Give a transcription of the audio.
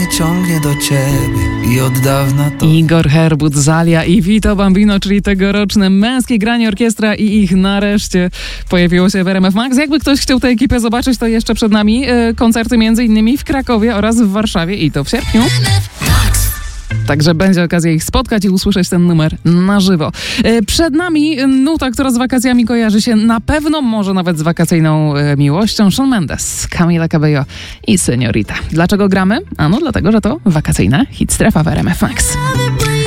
mnie ciągnie do ciebie i od dawna to... Igor Herbut, Zalia i Vito Bambino, czyli tegoroczne Męskie Granie Orkiestra i ich nareszcie pojawiło się w RMF Max. Jakby ktoś chciał tę ekipę zobaczyć, to jeszcze przed nami koncerty m.in. w Krakowie oraz w Warszawie i to w sierpniu. Także będzie okazja ich spotkać i usłyszeć ten numer na żywo. Przed nami nuta, która z wakacjami kojarzy się na pewno, może nawet z wakacyjną miłością. Shawn Mendes, Camila Cabello i Señorita. Dlaczego gramy? Ano dlatego, że to wakacyjna hit strefa w RMF Max.